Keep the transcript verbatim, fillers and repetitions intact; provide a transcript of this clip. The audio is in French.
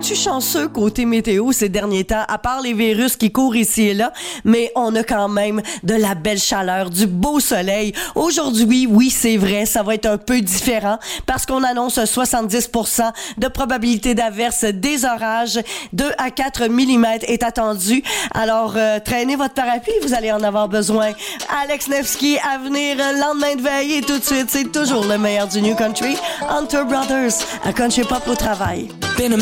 es-tu chanceux côté météo ces derniers temps, à part les virus qui courent ici et là, mais on a quand même de la belle chaleur, du beau soleil. Aujourd'hui, oui, c'est vrai, ça va être un peu différent parce qu'on annonce soixante-dix pour cent de probabilité d'averse, des orages, deux à quatre millimètres est attendu. Alors, euh, traînez votre parapluie, vous allez en avoir besoin. Alex Nevsky à venir lendemain de veille et tout de suite, c'est toujours le meilleur du New Country. Hunter Brothers, à Country Pop au travail.